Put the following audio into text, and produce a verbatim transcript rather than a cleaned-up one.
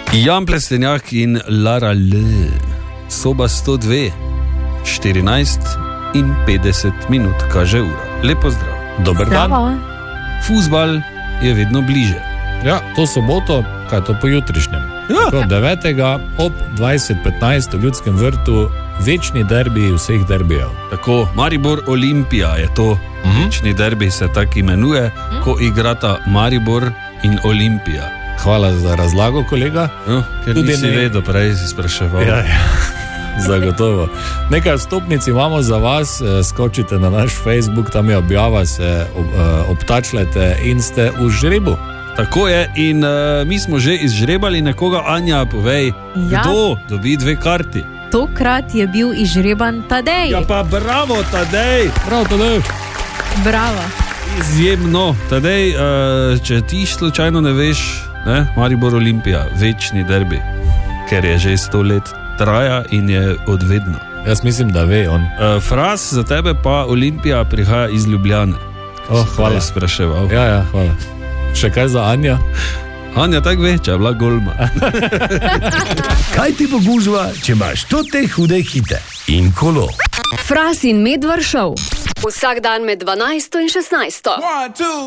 Jan Plestenjak in Lara L. Soba sto dve, štirinajst in petdeset minut kaže ura. Lepo zdrav. Dober dan. Fuzbal je vedno bliže. Ja, to soboto, kaj to po jutrišnjem. Ja. devetega ob dvajset petnajst v Ljudskem vrtu, večni derbi vseh derbijev. Tako, Maribor Olimpija je to, uh-huh. Večni derbi se tak imenuje, uh-huh. Ko igrata Maribor in Olimpija. Hvala za razlago, kolega. No, ker tudi nisi ne... vedel, prej si spraševal. Ja, ja. Zagotovo. Nekaj vstopnic imamo za vas, skočite na naš Facebook, tam je objava, se ob, obtačljajte in ste v žrebu. Tako je in uh, mi smo že izžrebali nekoga. Anja, povej, ja. Kdo dobi dve karti? Tokrat je bil izžreban Tadej. Ja pa bravo, Tadej. Bravo, Tadej. Bravo. Izjemno. Tadej, uh, če ti slučajno ne veš, ne? Maribor Olimpija, večni derbi, ker je že sto let traja in je odvedno. Jaz mislim, da ve on. Uh, Fras, za tebe pa Olimpija prihaja iz Ljubljane. Oh, hvala. Spraševal. Ja, ja, hvala. Še kaj za Anja? Anja tak ve, če je bila golma. Kaj ti bo gužva, če imaš tote hude hite in kolo? Fras in Medvard Show. Vsak dan med dvanajsto in šestnajsto.